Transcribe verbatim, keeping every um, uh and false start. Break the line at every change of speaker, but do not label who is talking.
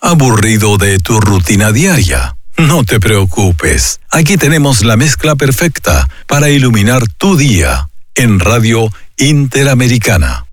¿Aburrido de tu rutina diaria? No te preocupes. Aquí tenemos la mezcla perfecta para iluminar tu día en Radio Interamericana.